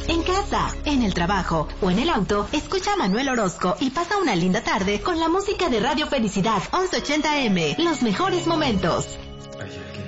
En casa, en el trabajo o en el auto, escucha a Manuel Orozco y pasa una linda tarde con la música de Radio Felicidad 1180M. Los mejores momentos.